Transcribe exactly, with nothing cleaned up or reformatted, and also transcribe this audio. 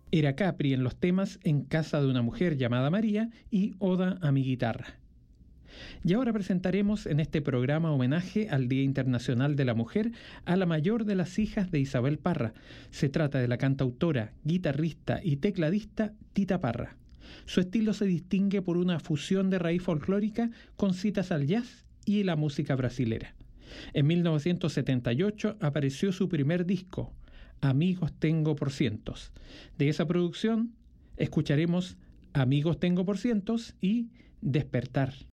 Era Capri en los temas En casa de una mujer llamada María y Oda a mi guitarra. Y ahora presentaremos en este programa homenaje al Día Internacional de la Mujer a la mayor de las hijas de Isabel Parra. Se trata de la cantautora, guitarrista y tecladista Tita Parra. Su estilo se distingue por una fusión de raíz folclórica con citas al jazz y la música brasilera. En mil novecientos setenta y ocho apareció su primer disco, Amigos Tengo por Cientos. De esa producción escucharemos Amigos Tengo por Cientos y Despertar.